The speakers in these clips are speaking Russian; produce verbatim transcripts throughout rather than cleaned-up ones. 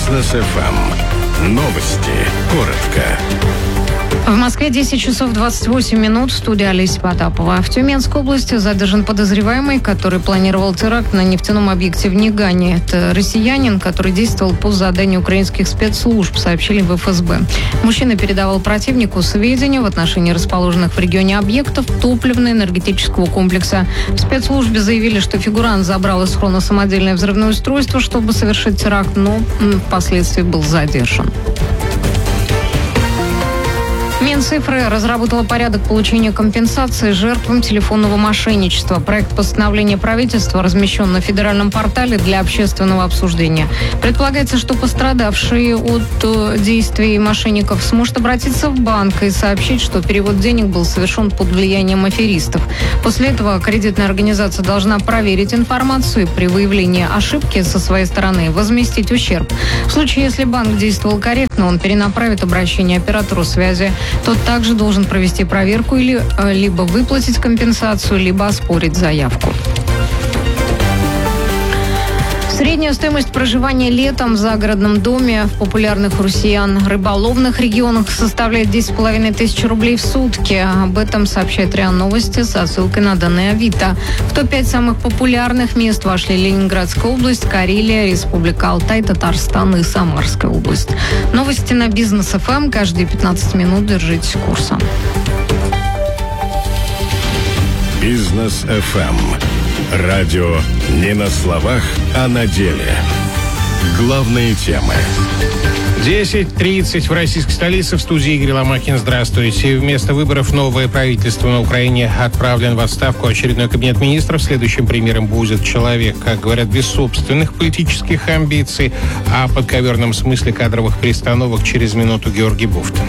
Бизнес эф эм. Новости. Коротко. В Москве десять часов двадцать восемь минут. В студии Олеся Потапова. В Тюменской области задержан подозреваемый, который планировал теракт на нефтяном объекте в Нигане. Это россиянин, который действовал по заданию украинских спецслужб, сообщили в эф эс бэ. Мужчина передавал противнику сведения в отношении расположенных в регионе объектов топливно-энергетического комплекса. В спецслужбе заявили, что фигурант забрал из схрона самодельное взрывное устройство, чтобы совершить теракт, но впоследствии был задержан. Минцифры разработала порядок получения компенсации жертвам телефонного мошенничества. Проект постановления правительства размещен на федеральном портале для общественного обсуждения. Предполагается, что пострадавший от действий мошенников сможет обратиться в банк и сообщить, что перевод денег был совершен под влиянием аферистов. После этого кредитная организация должна проверить информацию и при выявлении ошибки со своей стороны возместить ущерб. В случае, если банк действовал корректно, он перенаправит обращение оператору связи. Тот также должен провести проверку или либо выплатить компенсацию, либо оспорить заявку. Средняя стоимость проживания летом в загородном доме в популярных у россиян рыболовных регионах составляет десять с половиной тысяч рублей в сутки. Об этом сообщает РИА Новости со ссылкой на данные Авито. В топ пять самых популярных мест вошли Ленинградская область, Карелия, Республика Алтай, Татарстан и Самарская область. Новости на Бизнес эф эм. Каждые пятнадцать минут держитесь курса. Бизнес эф эм. Радио не на словах, а на деле. Главные темы. десять тридцать в российской столице. В студии Игорь Ломакин. Здравствуйте. Вместо выборов новое правительство на Украине отправлен в отставку очередной кабинет министров. Следующим премьером будет человек, как говорят, без собственных политических амбиций, а под подковерном смысле кадровых перестановок через минуту Георгий Бофт.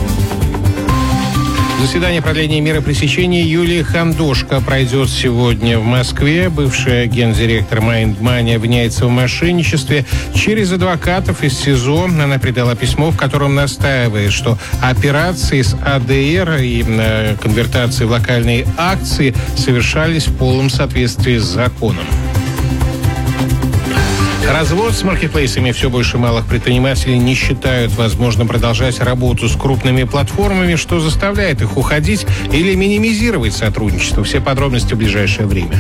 Заседание продления меры пресечения Юлии Хандошко пройдет сегодня в Москве. Бывшая гендиректор Майндмани обвиняется в мошенничестве. Через адвокатов из СИЗО она передала письмо, в котором настаивает, что операции с а дэ эр и э, конвертации в локальные акции совершались в полном соответствии с законом. Развод с маркетплейсами. Все больше малых предпринимателей не считают возможным продолжать работу с крупными платформами, что заставляет их уходить или минимизировать сотрудничество. Все подробности в ближайшее время.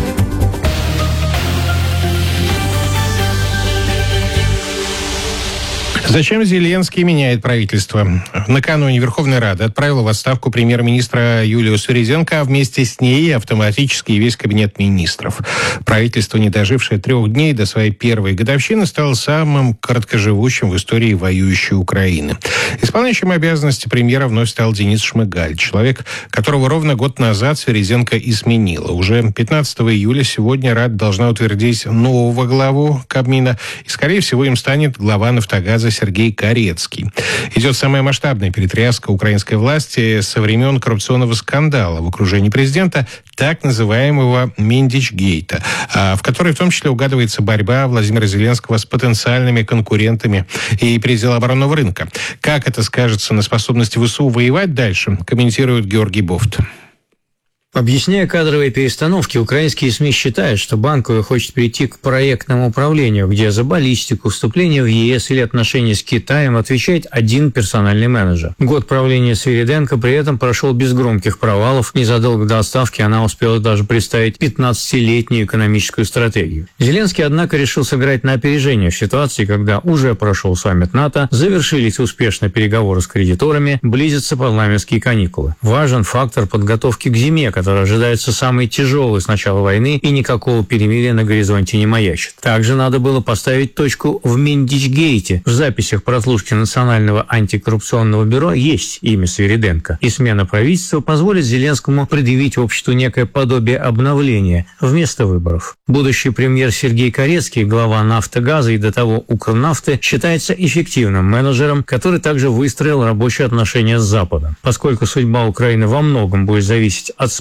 Зачем Зеленский меняет правительство? Накануне Верховная Рада отправила в отставку премьер-министра Юлию Свириденко, а вместе с ней автоматически и весь кабинет министров. Правительство, не дожившее трех дней до своей первой годовщины, стало самым короткоживущим в истории воюющей Украины. Исполняющим обязанности премьера вновь стал Денис Шмыгаль, человек, которого ровно год назад Свириденко и сменила. Уже пятнадцатого июля сегодня Рада должна утвердить нового главу Кабмина, и, скорее всего, им станет глава «Нафтогаза» Сергей Карецкий. Идет самая масштабная перетряска украинской власти со времен коррупционного скандала в окружении президента, так называемого Миндичгейта, в которой в том числе угадывается борьба Владимира Зеленского с потенциальными конкурентами и предел оборонного рынка. Как это скажется на способности вэ эс у воевать дальше, комментирует Георгий Бофт. Объясняя кадровые перестановки, украинские СМИ считают, что Банковая хочет перейти к проектному управлению, где за баллистику, вступление в е эс или отношения с Китаем отвечает один персональный менеджер. Год правления Свириденко при этом прошел без громких провалов. Незадолго до отставки она успела даже представить пятнадцатилетнюю экономическую стратегию. Зеленский, однако, решил сыграть на опережение в ситуации, когда уже прошел саммит НАТО, завершились успешно переговоры с кредиторами, близятся парламентские каникулы. Важен фактор подготовки к зиме, который ожидается самой тяжелой с начала войны, и никакого перемирия на горизонте не маячит. Также надо было поставить точку в Миндичгейте. В записях прослушки Национального антикоррупционного бюро есть имя Свириденко, и смена правительства позволит Зеленскому предъявить обществу некое подобие обновления вместо выборов. Будущий премьер Сергей Карецкий, глава «Нафтогаза» и до того «Укрнафты», считается эффективным менеджером, который также выстроил рабочие отношения с Западом. Поскольку судьба Украины во многом будет зависеть от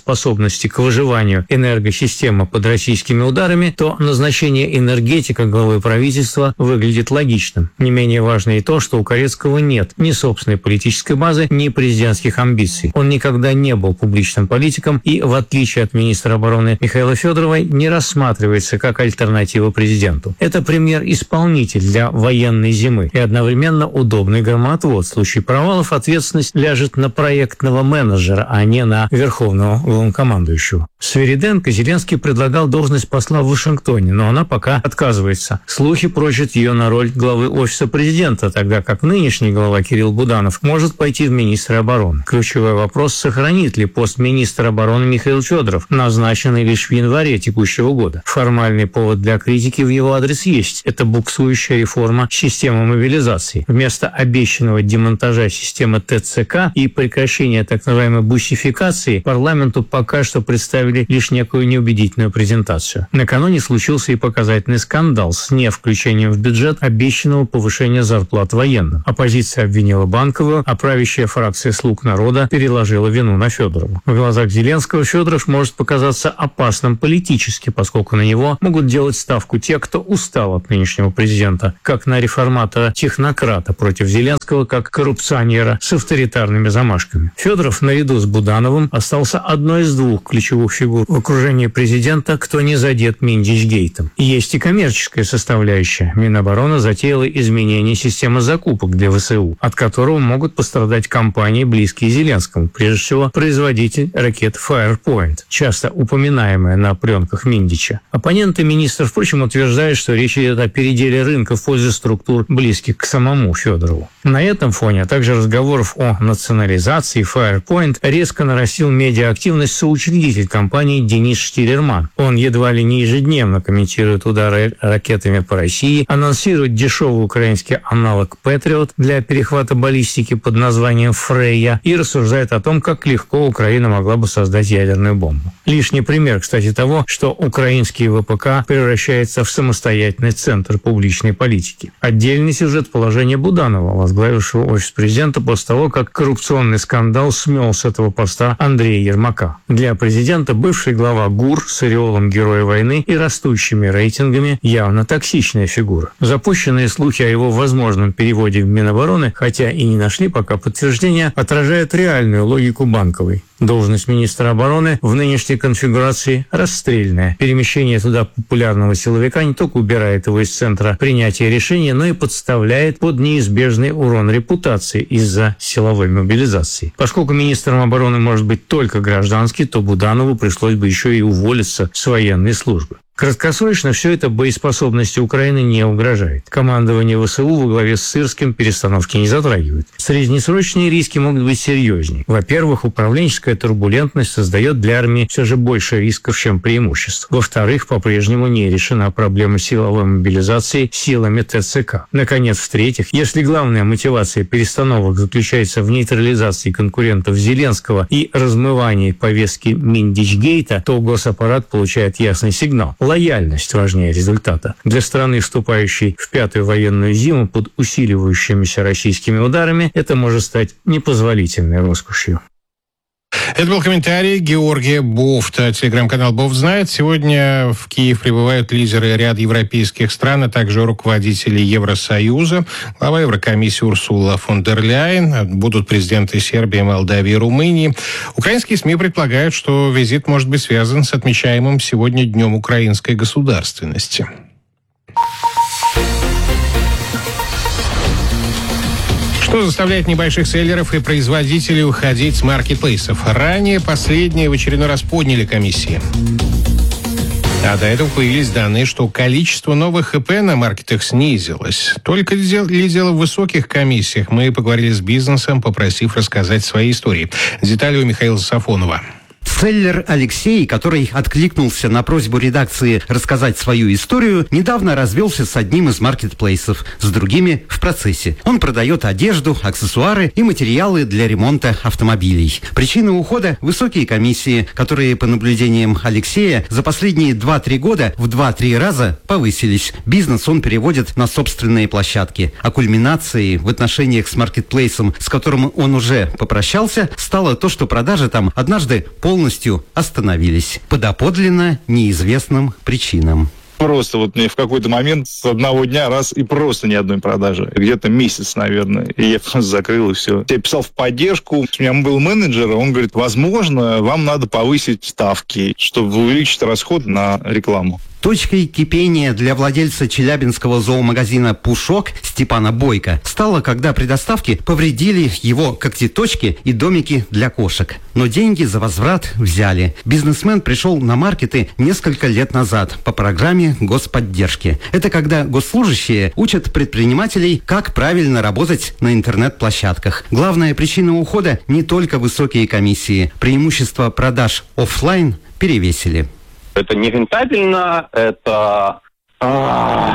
способности к выживанию энергосистемы под российскими ударами, то назначение энергетика главы правительства выглядит логичным. Не менее важно и то, что у Корецкого нет ни собственной политической базы, ни президентских амбиций. Он никогда не был публичным политиком и, в отличие от министра обороны Михаила Федорова, не рассматривается как альтернатива президенту. Это премьер-исполнитель для военной зимы и одновременно удобный громоотвод. В случае провалов ответственность ляжет на проектного менеджера, а не на верховного главнокомандующего. Свириденко Зеленский предлагал должность посла в Вашингтоне, но она пока отказывается. Слухи прочат ее на роль главы офиса президента, тогда как нынешний глава Кирилл Буданов может пойти в министра обороны. Ключевой вопрос, сохранит ли пост министра обороны Михаил Федоров, назначенный лишь в январе текущего года. Формальный повод для критики в его адрес есть. Это буксующая реформа системы мобилизации. Вместо обещанного демонтажа системы ТЦК и прекращения так называемой бусификации парламенту пока что представили лишь некую неубедительную презентацию. Накануне случился и показательный скандал с невключением в бюджет обещанного повышения зарплат военным. Оппозиция обвинила Банковую, а правящая фракция «Слуг народа» переложила вину на Федорова. В глазах Зеленского Федоров может показаться опасным политически, поскольку на него могут делать ставку те, кто устал от нынешнего президента, как на реформатора-технократа против Зеленского, как коррупционера с авторитарными замашками. Федоров наряду с Будановым остался одной из двух ключевых фигур в окружении президента, кто не задет Миндичгейтом. Есть и коммерческая составляющая. Минобороны затеяла изменение системы закупок для ВСУ, от которого могут пострадать компании, близкие Зеленскому, прежде всего производитель ракет Firepoint, часто упоминаемая на пленках Миндича. Оппоненты министра, впрочем, утверждают, что речь идет о переделе рынка в пользу структур, близких к самому Федорову. На этом фоне, а также разговоров о национализации Firepoint, резко нарастил медиаактивность соучредитель компании Денис Штиллерман. Он едва ли не ежедневно комментирует удары ракетами по России, анонсирует дешевый украинский аналог Patriot для перехвата баллистики под названием Фрейя и рассуждает о том, как легко Украина могла бы создать ядерную бомбу. Лишний пример, кстати, того, что украинский ВПК превращается в самостоятельный центр публичной политики. Отдельный сюжет положения Буданова, возглавившего офис президента после того, как коррупционный скандал смел с этого поста Андрея Ермака. Для президента бывший глава ГУР с ореолом героя войны и растущими рейтингами явно токсичная фигура. Запущенные слухи о его возможном переводе в Минобороны, хотя и не нашли пока подтверждения, отражают реальную логику Банковой. Должность министра обороны в нынешней конфигурации расстрельная. Перемещение туда популярного силовика не только убирает его из центра принятия решения, но и подставляет под неизбежный урон репутации из-за силовой мобилизации. Поскольку министром обороны может быть только гражданский, то Буданову пришлось бы еще и уволиться с военной службы. Краткосрочно все это боеспособности Украины не угрожает. Командование ВСУ во главе с Сырским перестановки не затрагивает. Среднесрочные риски могут быть серьезнее. Во-первых, управленческая турбулентность создает для армии все же больше рисков, чем преимуществ. Во-вторых, по-прежнему не решена проблема силовой мобилизации силами ТЦК. Наконец, в-третьих, если главная мотивация перестановок заключается в нейтрализации конкурентов Зеленского и размывании повестки Миндичгейта, то госаппарат получает ясный сигнал. Лояльность важнее результата. Для страны, вступающей в пятую военную зиму под усиливающимися российскими ударами, это может стать непозволительной роскошью. Это был комментарий Георгия Бофта. Телеграм-канал Бофт знает. Сегодня в Киев прибывают лидеры ряда европейских стран, а также руководители Евросоюза. Глава Еврокомиссии Урсула фон дер Ляйен. Будут президенты Сербии, Молдавии и Румынии. Украинские СМИ предполагают, что визит может быть связан с отмечаемым сегодня Днем украинской государственности. Что заставляет небольших селлеров и производителей уходить с маркетплейсов? Ранее последние в очередной раз подняли комиссии. А до этого появились данные, что количество новых ИП на маркетах снизилось. Только ли дело в высоких комиссиях? Мы поговорили с бизнесом, попросив рассказать свои истории. Детали у Михаила Сафонова. Селлер Алексей, который откликнулся на просьбу редакции рассказать свою историю, недавно развелся с одним из маркетплейсов, с другими в процессе. Он продает одежду, аксессуары и материалы для ремонта автомобилей. Причина ухода – высокие комиссии, которые, по наблюдениям Алексея, за последние два-три года в два-три раза повысились. Бизнес он переводит на собственные площадки. А кульминацией в отношениях с маркетплейсом, с которым он уже попрощался, стало то, что продажи там однажды полностью полностью остановились по доподлинно неизвестным причинам. Просто вот мне в какой-то момент с одного дня раз и просто ни одной продажи. Где-то месяц, наверное. И я просто закрыл, и все. Я писал в поддержку. У меня был менеджер, он говорит, возможно, вам надо повысить ставки, чтобы увеличить расход на рекламу. Точкой кипения для владельца челябинского зоомагазина «Пушок» Степана Бойко стало, когда при доставке повредили его когтеточки и домики для кошек. Но деньги за возврат взяли. Бизнесмен пришел на маркеты несколько лет назад по программе господдержки. Это когда госслужащие учат предпринимателей, как правильно работать на интернет-площадках. Главная причина ухода не только высокие комиссии. Преимущества продаж офлайн перевесили. Это нерентабельно, это э,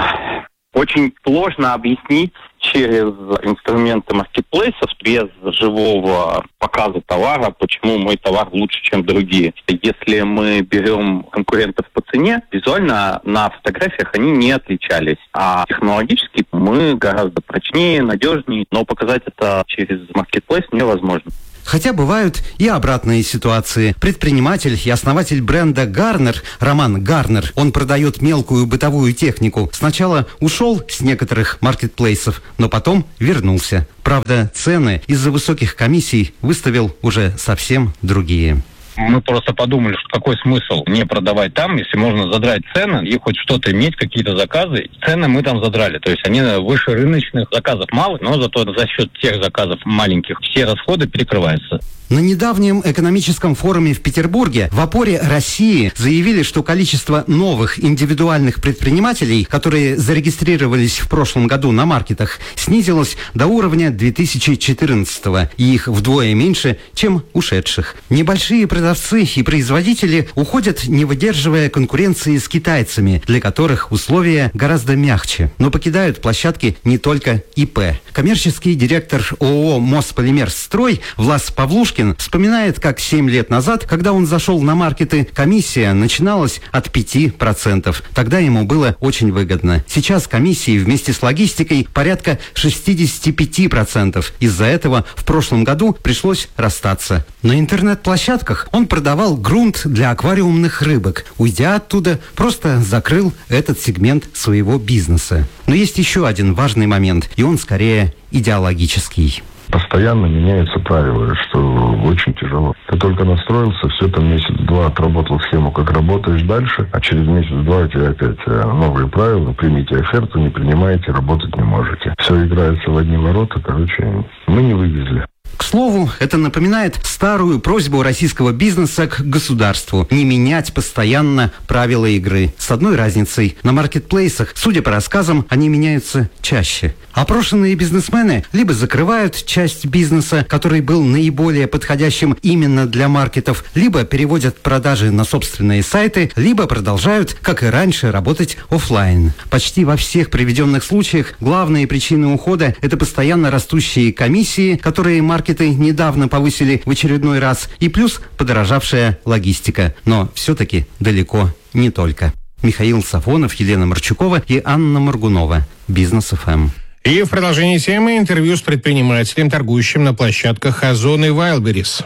очень сложно объяснить через инструменты маркетплейсов без живого показа товара, почему мой товар лучше, чем другие. Если мы берем конкурентов по цене, визуально на фотографиях они не отличались, а технологически мы гораздо прочнее, надежнее, но показать это через маркетплейс невозможно. Хотя бывают и обратные ситуации. Предприниматель и основатель бренда «Гарнер» Роман Гарнер, он продает мелкую бытовую технику. Сначала ушел с некоторых маркетплейсов, но потом вернулся. Правда, цены из-за высоких комиссий выставил уже совсем другие. Мы просто подумали, что какой смысл не продавать там, если можно задрать цены и хоть что-то иметь, какие-то заказы. Цены мы там задрали, то есть они выше рыночных, заказов мало, но зато за счет тех заказов маленьких все расходы перекрываются. На недавнем экономическом форуме в Петербурге в опоре России заявили, что количество новых индивидуальных предпринимателей, которые зарегистрировались в прошлом году на маркетах, снизилось до уровня две тысячи четырнадцатого, и их вдвое меньше, чем ушедших. Небольшие продавцы и производители уходят, не выдерживая конкуренции с китайцами, для которых условия гораздо мягче. Но покидают площадки не только ИП. Коммерческий директор ООО «Мосполимерстрой» Влас Павлушкин вспоминает, как семь лет назад, когда он зашел на маркеты, комиссия начиналась от пяти процентов. Тогда ему было очень выгодно. Сейчас комиссии вместе с логистикой порядка шестьдесят пять процентов. Из-за этого в прошлом году пришлось расстаться. На интернет-площадках он продавал грунт для аквариумных рыбок. Уйдя оттуда, просто закрыл этот сегмент своего бизнеса. Но есть еще один важный момент, и он скорее идеологический. Постоянно меняются правила, что очень тяжело. Ты только настроился, все там месяц-два отработал схему, как работаешь дальше, а через месяц-два у тебя опять новые правила, примите оферту, не принимаете, работать не можете. Все играется в одни ворота, короче, мы не вывезли. К слову, это напоминает старую просьбу российского бизнеса к государству не менять постоянно правила игры. С одной разницей: на маркетплейсах, судя по рассказам, они меняются чаще. Опрошенные бизнесмены либо закрывают часть бизнеса, который был наиболее подходящим именно для маркетов, либо переводят продажи на собственные сайты, либо продолжают, как и раньше, работать офлайн. Почти во всех приведенных случаях главные причины ухода – это постоянно растущие комиссии, которые маркеты недавно повысили в очередной раз, и плюс подорожавшая логистика. Но все-таки далеко не только. Михаил Сафонов, Елена Марчукова и Анна Моргунова. Бизнес эф эм. И в продолжении темы интервью с предпринимателем, торгующим на площадках Озон и Wildberries.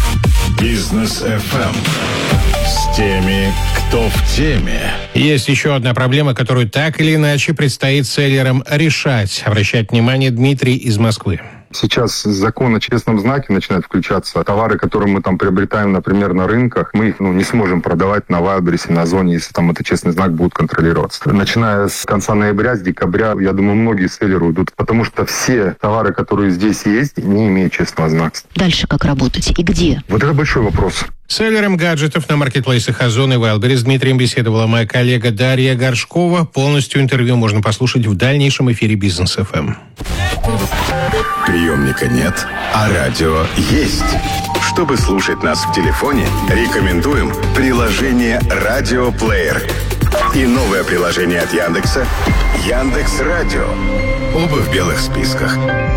Бизнес эф эм. С теми, кто в теме. Есть еще одна проблема, которую так или иначе предстоит селлерам решать. Обращает внимание Дмитрий из Москвы. Сейчас закон о честном знаке начинает включаться. Товары, которые мы там приобретаем, например, на рынках, мы их ну, не сможем продавать на Wildberries, на Озоне, если там этот честный знак будет контролироваться. Начиная с конца ноября, с декабря, я думаю, многие селлеры уйдут, потому что все товары, которые здесь есть, не имеют честного знака. Дальше как работать и где? Вот это большой вопрос. С селлером гаджетов на маркетплейсах Озон и Wildberries с Дмитрием беседовала моя коллега Дарья Горшкова. Полностью интервью можно послушать в дальнейшем эфире Бизнес эф эм. Приемника нет, а радио есть. Чтобы слушать нас в телефоне, рекомендуем приложение «Радиоплеер» и новое приложение от Яндекса «Яндекс.Радио». Оба в белых списках.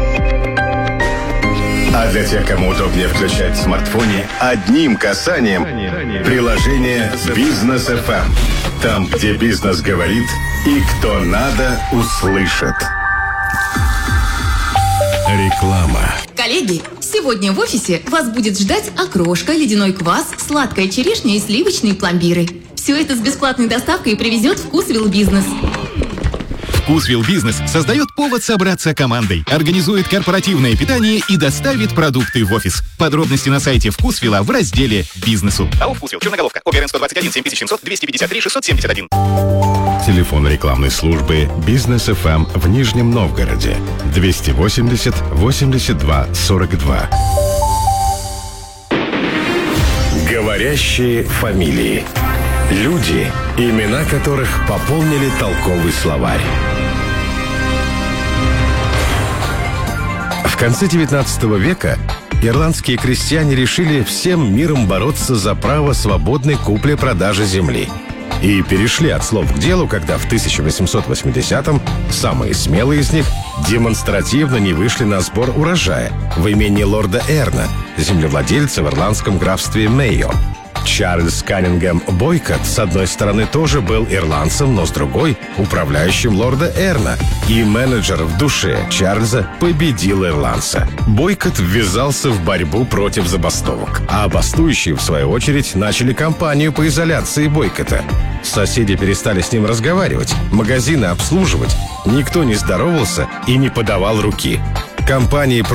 А для тех, кому удобнее включать в смартфоне, одним касанием приложение «Бизнес эф эм». Там, где бизнес говорит и кто надо, услышит. Реклама. Коллеги, Сегодня в офисе вас будет ждать окрошка, ледяной квас, сладкая черешня и сливочные пломбиры. Все это с бесплатной доставкой привезет Вкусвилл Бизнес. Вкусвилл Бизнес создает повод собраться командой, организует корпоративное питание и доставит продукты в офис. Подробности на сайте Вкусвилла в разделе «Бизнесу». АО «Вкусвилл», Черноголовка, ОГРН сто двадцать один семь тысяч семьсот двести пятьдесят три шестьсот семьдесят один. Телефон рекламной службы «Бизнес эф эм» в Нижнем Новгороде. двести восемьдесят восемьдесят два сорок два. Говорящие фамилии. Люди, имена которых пополнили толковый словарь. В конце девятнадцатого века ирландские крестьяне решили всем миром бороться за право свободной купли-продажи земли. И перешли от слов к делу, когда в тысяча восемьсот восьмидесятом самые смелые из них демонстративно не вышли на сбор урожая в имении лорда Эрна, землевладельца в ирландском графстве Мейо. Чарльз Каннингем Бойкот, с одной стороны, тоже был ирландцем, но с другой — управляющим лорда Эрна. И менеджер в душе Чарльза победил ирландца. Бойкот ввязался в борьбу против забастовок, а бастующие, в свою очередь, начали кампанию по изоляции Бойкота. Соседи перестали с ним разговаривать, магазины обслуживать, никто не здоровался и не подавал руки. Компании